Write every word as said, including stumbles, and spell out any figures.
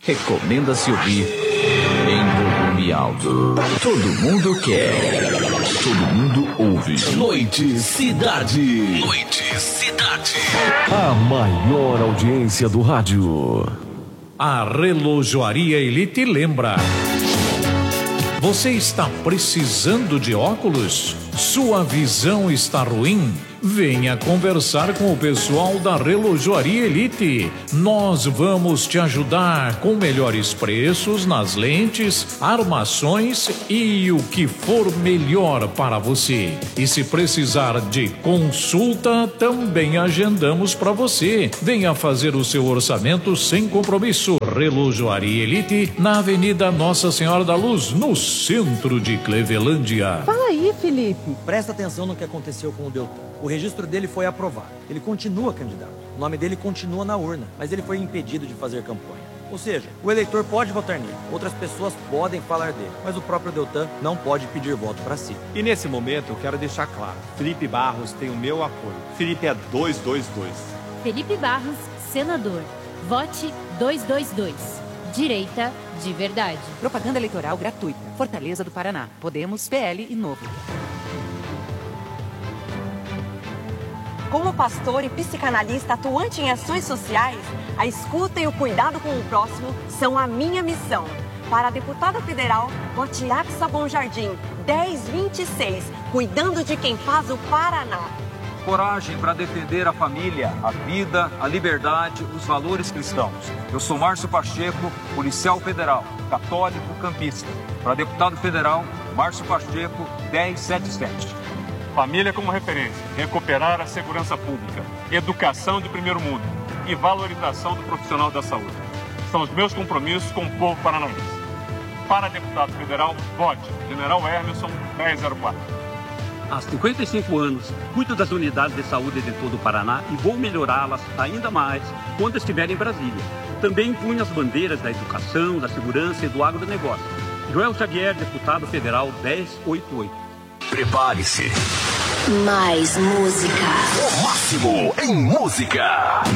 Recomenda-se ouvir em volume alto. Todo mundo quer. Todo mundo ouve. Noite Cidade. Noite Cidade. A maior audiência do rádio. A Relojoaria Elite lembra. Você está precisando de óculos? Sua visão está ruim? Venha conversar com o pessoal da Relojoaria Elite. Nós vamos te ajudar com melhores preços nas lentes, armações e o que for melhor para você. E se precisar de consulta, também agendamos para você. Venha fazer o seu orçamento sem compromisso. Relojoaria Elite, na Avenida Nossa Senhora da Luz, no centro de Clevelândia. Fala aí, Felipe. Presta atenção no que aconteceu com o Deltan. O registro dele foi aprovado. Ele continua candidato. O nome dele continua na urna, mas ele foi impedido de fazer campanha. Ou seja, o eleitor pode votar nele, outras pessoas podem falar dele, mas o próprio Deltan não pode pedir voto para si. E nesse momento eu quero deixar claro, Felipe Barros tem o meu apoio. Felipe é dois dois dois. Felipe Barros, senador. Vote dois dois dois. Direita de verdade. Propaganda eleitoral gratuita. Fortaleza do Paraná. Podemos, P L e Novo. Como pastor e psicanalista atuante em ações sociais, a escuta e o cuidado com o próximo são a minha missão. Para a deputada federal, vote Axa Bom Jardim, dez vinte e seis, cuidando de quem faz o Paraná. Coragem para defender a família, a vida, a liberdade, os valores cristãos. Eu sou Márcio Pacheco, policial federal, católico, campista. Para deputado federal, Márcio Pacheco, dez setenta e sete. Família como referência, recuperar a segurança pública, educação de primeiro mundo e valorização do profissional da saúde. São os meus compromissos com o povo paranaense. Para deputado federal, vote General Emerson dez zero quatro. Há cinquenta e cinco anos, cuido das unidades de saúde de todo o Paraná e vou melhorá-las ainda mais quando estiver em Brasília. Também impunho as bandeiras da educação, da segurança e do agronegócio. Joel Xavier, deputado federal dez oitenta e oito. Prepare-se. Mais música. O máximo em música.